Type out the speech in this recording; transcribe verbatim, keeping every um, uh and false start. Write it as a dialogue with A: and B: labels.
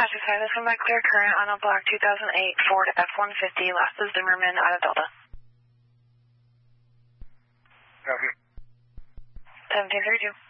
A: Dispatch side, this one by clear current on a black two thousand eight Ford F one fifty, last is Zimmerman out of Delta.
B: Copy.
A: seventeen thirty-two.